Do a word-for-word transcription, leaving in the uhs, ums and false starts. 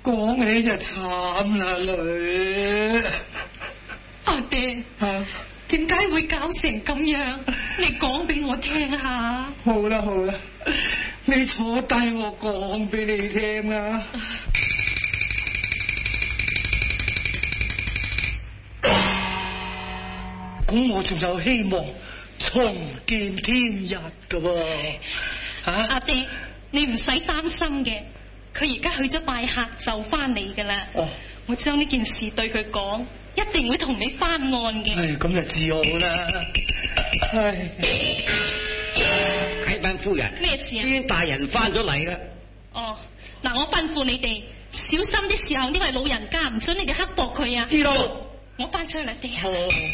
講起就慘啦，女。 阿爹，點解會搞成咁樣？你講俾我聽下。 好啦好啦，你坐低，我講俾你聽啦。咁我仲有希望重見天日噶喎。吓、啊， 阿爹，你唔使擔心嘅，佢而家去咗拜客就翻嚟噶啦。哦，我將呢件事對佢講，一定會同你翻案嘅。 唉，咁就至好啦。唉， 啟稟夫人， 咩事啊？ 冤大人翻咗嚟啦。 哦，嗱，我吩咐你哋小心啲時候，呢位老人家唔准你哋刻薄佢啊。 知道。 我翻出嚟，爹。